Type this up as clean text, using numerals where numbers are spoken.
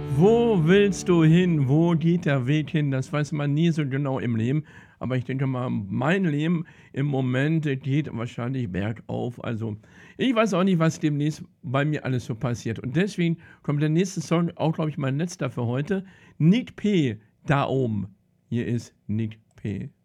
Wo willst du hin? Wo geht der Weg hin? Das weiß man nie so genau im Leben. Aber ich denke mal, mein Leben im Moment geht wahrscheinlich bergauf. Also, ich weiß auch nicht, was demnächst bei mir alles so passiert. Und deswegen kommt der nächste Song, auch glaube ich mein letzter für heute. Nick P. Da oben. Hier ist Nick P.